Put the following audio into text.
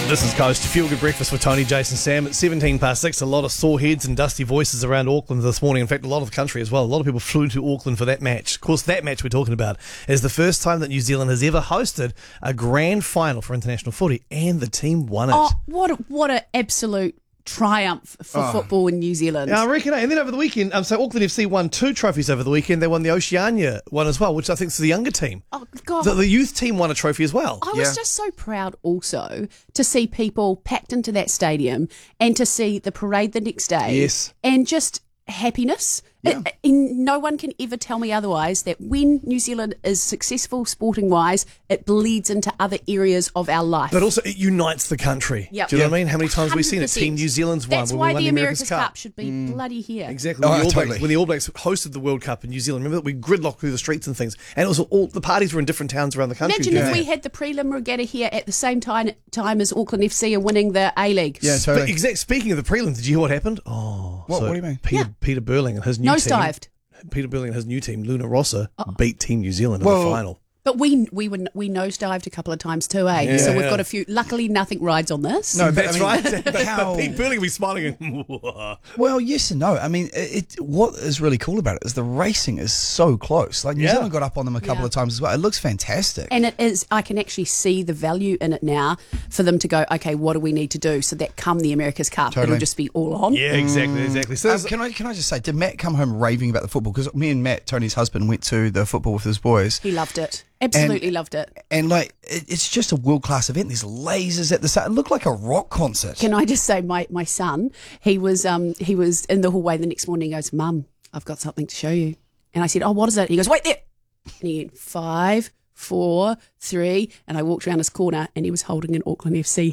This is Coast. Feel Good Breakfast with Tony, Jason, Sam. At 17 past 6, a lot of sore heads and dusty voices around Auckland this morning. In fact, a lot of the country as well. A lot of people flew to Auckland for that match. Of course, that match we're talking about is the first time that New Zealand has ever hosted a grand final for international footy, and the team won it. Oh, what an absolute triumph for football in New Zealand. Yeah, I reckon. And then over the weekend, so Auckland FC won 2 trophies over the weekend. They won the Oceania one as well, which I think is the younger team. Oh, God. The youth team won a trophy as well. I was just so proud also to see people packed into that stadium and to see the parade the next day. Yes. And just happiness. Yeah. No one can ever tell me otherwise that when New Zealand is successful sporting-wise, it bleeds into other areas of our life. But also, it unites the country. Yep. Do you know what I mean? How many times have we seen it? 100%. Team New Zealand's won. That's when why we won the America's America's Cup should be bloody here. Exactly. Oh, When, the All Blacks, totally. when the All Blacks hosted the World Cup in New Zealand, remember that we gridlocked through the streets and things, and it was all the parties were in different towns around the country. Imagine if we had the prelim regatta here at the same time as Auckland FC are winning the A-League. Yeah, But totally. speaking of the prelim, did you hear what happened? Oh, What do you mean? Peter Burling and his new team. Nosedived. Peter Burling and his new team, Luna Rossa, beat Team New Zealand in the final. But we nosedived a couple of times too, eh? Yeah. So we've got a few. Luckily, nothing rides on this. No, but That's I mean, right. But how- Pete Burling will be smiling. And, Well, yes and no. I mean, what is really cool about it is the racing is so close. Like New Yeah. Zealand got up on them a couple of times as well. It looks fantastic. And it is. I can actually see the value in it now for them to go. Okay, what do we need to do so that come the America's Cup, Totally. it'll just be all on. yeah, exactly. So there's- Can I just say, did Matt come home raving about the football? Because me and Matt, Tony's husband, went to the football with his boys. He loved it. Absolutely loved it. And like, it's just a world class event. There's lasers at the start. It looked like a rock concert. Can I just say, my son, he was in the hallway the next morning. He goes, "Mum, I've got something to show you." And I said, "Oh, what is it?" He goes, "Wait there." And he went 5, 4, 3, and I walked around his corner, and he was holding an Auckland FC